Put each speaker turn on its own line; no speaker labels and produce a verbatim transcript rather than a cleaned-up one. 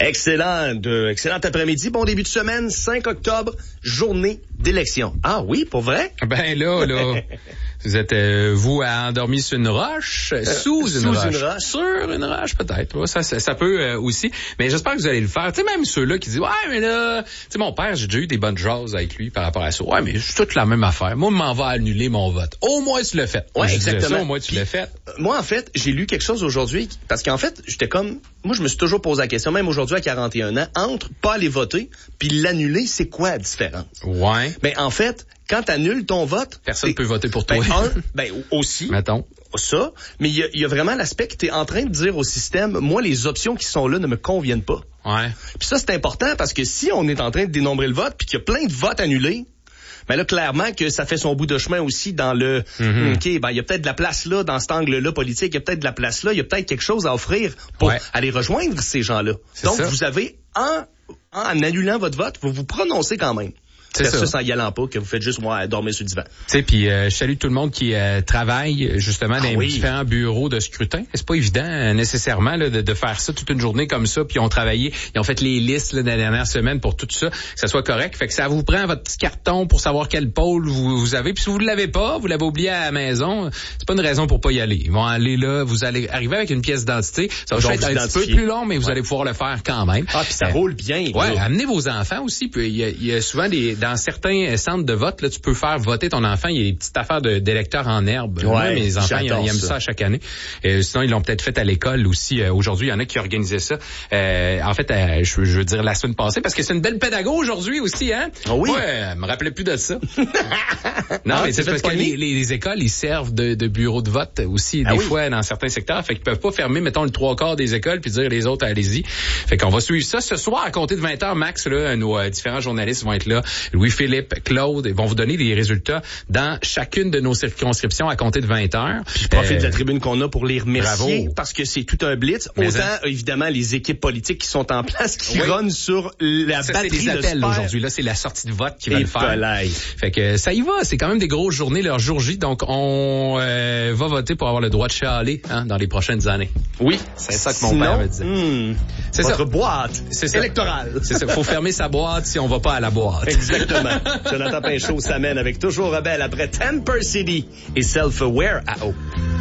Excellent, de, excellent après-midi, bon début de semaine, cinq octobre, journée d'élection. Ah oui, pour vrai?
Ben là, là, vous êtes, euh, vous, endormi sur une roche, euh, sous,
sous
une, roche,
une roche,
sur une roche peut-être, ouais, ça, ça, ça peut euh, aussi, mais j'espère que vous allez le faire. Tu sais, même ceux-là qui disent, ouais, mais là, tu sais, mon père, j'ai déjà eu des bonnes jases avec lui par rapport à ça. Ouais, mais c'est toute la même affaire. Moi, je m'en vais annuler mon vote. Au moins, tu l'as fait.
Ouais,
je
exactement.
Ça, au moins, tu
Puis,
l'as fait.
Euh, moi, en fait, j'ai lu quelque chose aujourd'hui, parce qu'en fait, j'étais comme, moi, je me suis toujours posé la question, même aujourd'hui à quarante et un ans, entre pas aller voter puis l'annuler, c'est quoi la différence?
Ouais.
Ben, en fait, quand t'annules ton vote...
Personne ne peut voter pour toi.
Ben, un, ben, aussi.
Mettons.
Ça, mais il y a, y a vraiment l'aspect que t'es en train de dire au système, moi, les options qui sont là ne me conviennent pas.
Ouais.
Puis ça, c'est important parce que si on est en train de dénombrer le vote puis qu'il y a plein de votes annulés, ben là, clairement que ça fait son bout de chemin aussi dans le... Mm-hmm. OK, ben il y a peut-être de la place là, dans cet angle-là politique, il y a peut-être de la place là, il y a peut-être quelque chose à offrir pour ouais. aller rejoindre ces gens-là.
C'est
Donc,
ça.
vous avez, en, en annulant votre vote, vous vous prononcez quand même.
C'est
ça.
ça.
En y allant pas, que vous faites juste, moi, dormir sur le divan.
Tu sais, puis euh, je salue tout le monde qui euh, travaille justement dans ah, les oui. différents bureaux de scrutin. C'est pas évident euh, nécessairement là, de, de faire ça toute une journée comme ça. Puis ils ont travaillé, ils ont fait les listes là, dans la dernière semaine pour tout ça, que ça soit correct. Fait que ça vous prend votre petit carton pour savoir quel pôle vous, vous avez. Puis si vous ne l'avez pas, vous l'avez oublié à la maison, c'est pas une raison pour pas y aller. Ils vont aller là, vous allez arriver avec une pièce d'identité. Ça va être un petit peu plus long, mais vous ouais. allez pouvoir le faire quand même.
Ah, puis ça euh, roule bien.
Ouais,
là.
Amenez vos enfants aussi. Puis il y a, il y a souvent des dans certains centre de vote, là, tu peux faire voter ton enfant. Il y a des petites affaires de, d'électeurs en herbe.
Ouais,
Moi, mes enfants, ils, ils aiment
ça.
ça chaque année. Euh, sinon, ils l'ont peut-être fait à l'école aussi. Euh, aujourd'hui, il y en a qui organisaient ça. Euh, en fait, euh, je, je veux dire la semaine passée, parce que c'est une belle pédago aujourd'hui aussi, hein?
Oh oui.
Ouais, elle me rappelait plus de ça. non,
ah,
mais c'est parce que les, les écoles, ils servent de, de bureau de vote aussi,
ah
des
oui.
fois, dans certains secteurs. Fait qu'ils peuvent pas fermer, mettons, le trois quarts des écoles puis dire les autres, allez-y. Fait qu'on va suivre ça ce soir à compter de vingt heures max, là. Nos euh, différents journalistes vont être là. Louis-Philippe, Claude, ils vont vous donner les résultats dans chacune de nos circonscriptions à compter de vingt heures.
Puis je profite euh, de la tribune qu'on a pour les remercier
bravo.
Parce que c'est tout un blitz. Mais Autant, hein. évidemment, les équipes politiques qui sont en place, qui oui. runnent sur la
ça,
batterie
c'est les appels
de
aujourd'hui. Là, c'est la sortie de vote qui va
Et
le faire.
Polaï.
Fait que ça y va. C'est quand même des grosses journées, leur jour J. Donc, on euh, va voter pour avoir le droit de chialer hein, dans les prochaines années.
Oui.
C'est ça que mon
Sinon,
père me disait.
Hmm,
c'est
votre
ça.
boîte
c'est ça.
électorale.
C'est ça. Faut fermer sa boîte si on va pas à la boîte.
Exactement. Jonathan Pinchot s'amène avec toujours rebelle après Temper City et Self-Aware à eau.